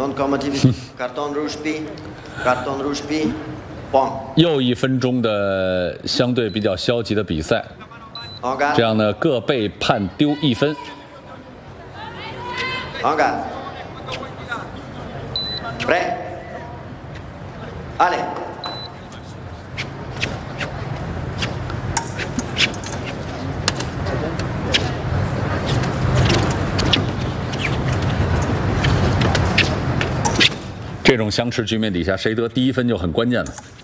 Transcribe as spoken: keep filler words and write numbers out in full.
Karton combativity. Karton rouge P. Karton rouge P. Point. 又一分钟的相对比较消极的比赛，这样呢各被判丢一分。 En garde. Prêt. Allez. 这种相持局面底下，谁得第一分就很关键了。